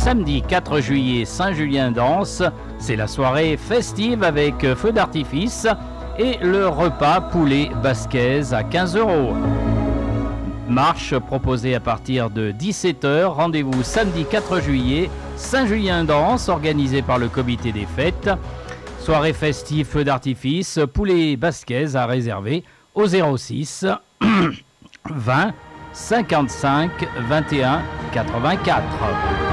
samedi 4 juillet, Saint-Julien-Danse. C'est la soirée festive avec feu d'artifice et le repas poulet basquaise à 15 €. Marche proposée à partir de 17h. Rendez-vous samedi 4 juillet, Saint-Julien-Danse, organisé par le comité des fêtes. Soirée festive, feu d'artifice, poulet basquaise à réserver au 06 20 55 21 84.